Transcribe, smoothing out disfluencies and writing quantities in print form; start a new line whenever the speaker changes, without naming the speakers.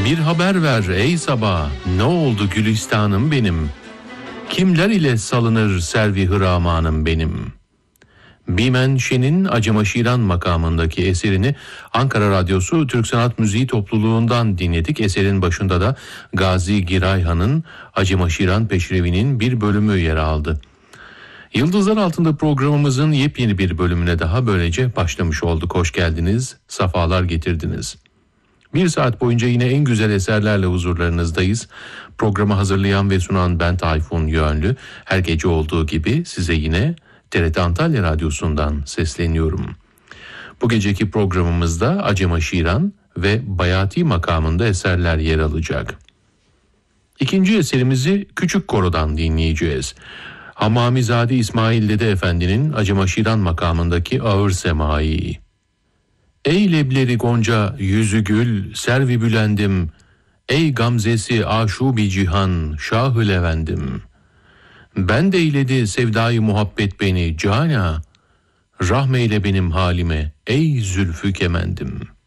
Bir haber ver ey sabah, ne oldu gülistanım benim? Kimler ile salınır servi hıramanım benim? Bimen Şen'in Acıma Şiran makamındaki eserini Ankara Radyosu Türk Sanat Müziği Topluluğundan dinledik. Eserin başında da Gazi Girayhan'ın Acıma Şiran Peşrevi'nin bir bölümü yer aldı. Yıldızlar Altında programımızın yepyeni bir bölümüne daha böylece başlamış olduk. Hoş geldiniz, safalar getirdiniz. Bir saat boyunca yine en güzel eserlerle huzurlarınızdayız. Programı hazırlayan ve sunan ben Tayfun Yönlü. Her gece olduğu gibi size yine TRT Antalya Radyosu'ndan sesleniyorum. Bu geceki programımızda Acıma Şiran ve Bayati makamında eserler yer alacak. İkinci eserimizi Küçük Koro'dan dinleyeceğiz. Hamamizade İsmail Dede Efendi'nin Acıma Şiran makamındaki Ağır Semai. Ey lebleri gonca yüzü gül servi bülendim, ey gamzesi aşubi cihan şahı levendim. Ben de eyledi sevdayı muhabbet beni cana, rahmeyle benim halime ey zülfü kemendim.